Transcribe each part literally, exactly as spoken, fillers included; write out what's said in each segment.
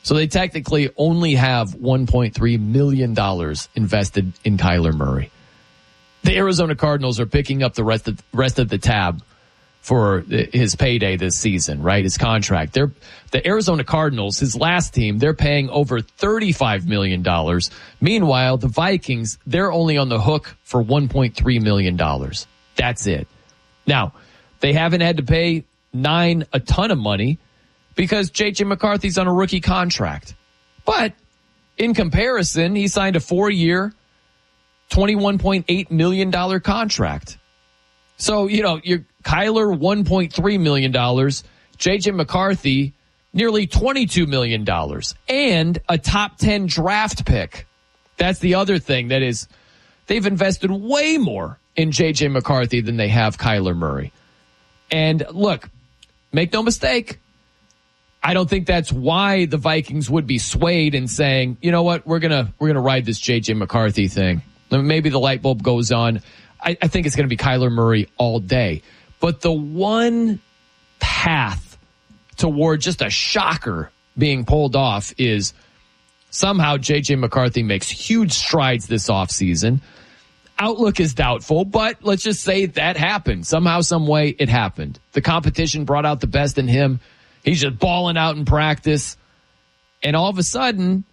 So they technically only have one point three million dollars invested in Kyler Murray. The Arizona Cardinals are picking up the rest of, rest of the tab for his payday this season, right? His contract. They're, the Arizona Cardinals, his last team, they're paying over thirty-five million dollars. Meanwhile, the Vikings, they're only on the hook for one point three million dollars. That's it. Now, they haven't had to pay nine a ton of money because J J McCarthy's on a rookie contract. But in comparison, he signed a four-year, twenty-one point eight million dollars contract. So, you know, you're Kyler, one point three million dollars. J J McCarthy, nearly twenty-two million dollars. And a top ten draft pick. That's the other thing. That is, they've invested way more in J J McCarthy than they have Kyler Murray. And look, make no mistake, I don't think that's why the Vikings would be swayed in saying, you know what, we're gonna we're gonna ride this J J McCarthy thing. Maybe the light bulb goes on. I, I think it's going to be Kyler Murray all day. But the one path toward just a shocker being pulled off is somehow J J McCarthy makes huge strides this offseason. Outlook is doubtful, but let's just say that happened. Somehow, some way, it happened. The competition brought out the best in him. He's just balling out in practice. And all of a sudden,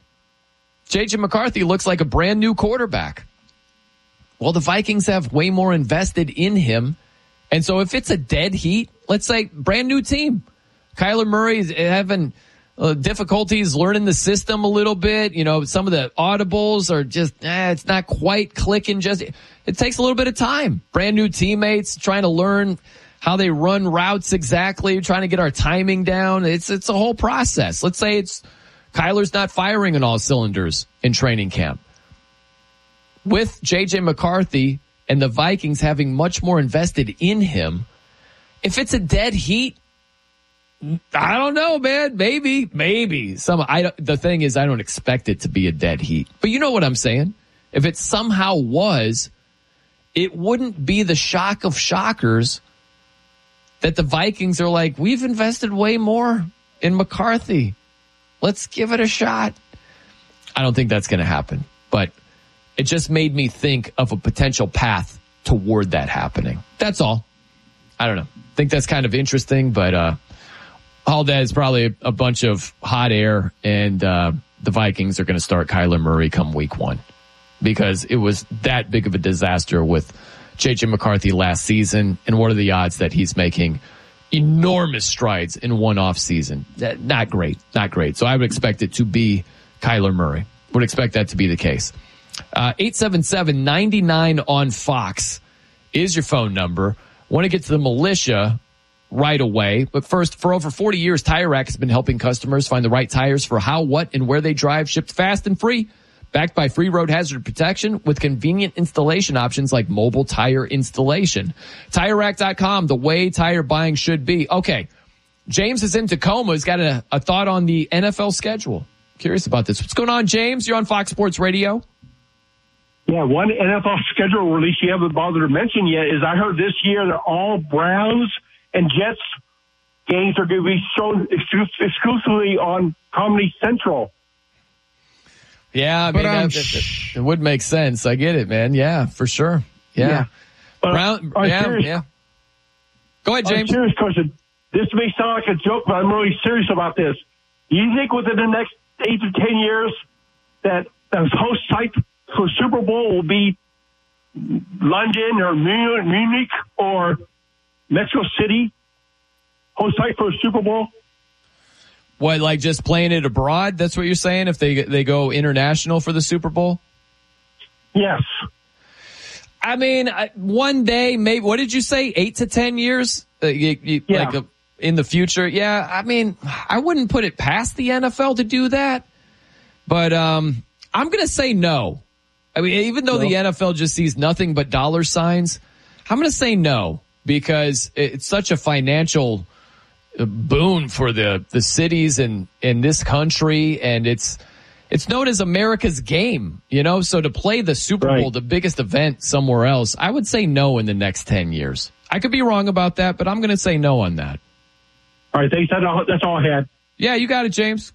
J J McCarthy looks like a brand new quarterback. Well, the Vikings have way more invested in him. And so if it's a dead heat, let's say brand new team, Kyler Murray's having uh, difficulties learning the system a little bit. You know, some of the audibles are just, eh, it's not quite clicking. Just, it takes a little bit of time. Brand new teammates trying to learn how they run routes exactly, trying to get our timing down. It's, it's a whole process. Let's say it's Kyler's not firing on all cylinders in training camp. With J J McCarthy and the Vikings having much more invested in him, if it's a dead heat, I don't know, man. Maybe, maybe. Some. I don't, the thing is, I don't expect it to be a dead heat. But you know what I'm saying? If it somehow was, it wouldn't be the shock of shockers that the Vikings are like, we've invested way more in McCarthy. Let's give it a shot. I don't think that's going to happen. But it just made me think of a potential path toward that happening. That's all. I don't know. I think that's kind of interesting, but uh, all that is probably a, a bunch of hot air, and uh, the Vikings are going to start Kyler Murray come week one because it was that big of a disaster with J J McCarthy last season, and what are the odds that he's making enormous strides in one off season? Not great. Not great. So I would expect it to be Kyler Murray. Would expect that to be the case. Uh, eight seven seven, nine nine on Fox is your phone number. Want to get to the militia right away. But first, for over forty years, Tire Rack has been helping customers find the right tires for how, what, and where they drive, shipped fast and free. Backed by free road hazard protection with convenient installation options like mobile tire installation. Tire Rack dot com, the way tire buying should be. Okay, James is in Tacoma. He's got a, a thought on the N F L schedule. Curious about this. What's going on, James? You're on Fox Sports Radio. Yeah, one N F L schedule release you haven't bothered to mention yet is I heard this year that all Browns and Jets games are going to be shown exclusively on Comedy Central. Yeah, I mean, that, it, it would make sense. I get it, man. Yeah, for sure. Yeah. yeah. Brown, uh, yeah, serious, yeah. Go ahead, James. I'm serious, Coach. This may sound like a joke, but I'm really serious about this. You think within the next eight to ten years that the host site for Super Bowl will be London or Munich or Mexico City, host site for a Super Bowl? What, like just playing it abroad? That's what you're saying? If they they go international for the Super Bowl? Yes. I mean, one day, maybe. What did you say? Eight to ten years? Uh, you, you, yeah. Like a, in the future? Yeah. I mean, I wouldn't put it past the N F L to do that, but um, I'm going to say no. I mean, even though no. the N F L just sees nothing but dollar signs, I'm going to say no because it's such a financial boon for the, the cities in, in this country. And it's, it's known as America's game, you know? So to play the Super Bowl, right. the biggest event somewhere else, I would say no in the next ten years. I could be wrong about that, but I'm going to say no on that. All right. Thanks. That's all, that's all I had. Yeah, you got it, James.